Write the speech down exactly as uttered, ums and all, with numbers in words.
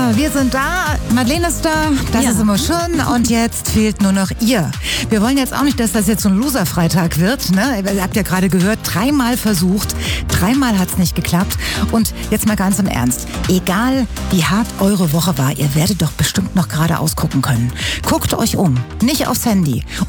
wir sind da. Madeleine ist da. Das Ja. ist immer schön. Und jetzt fehlt nur noch ihr. Wir wollen jetzt auch nicht, dass das jetzt so ein Loser-Freitag wird. Ne? Ihr habt ja gerade gehört, dreimal versucht. Dreimal hat's nicht geklappt. Und jetzt mal ganz im Ernst. Egal, wie hart eure Woche war, ihr werdet doch bestimmt noch gerade ausgucken können. Guckt euch um. Nicht aufs Handy.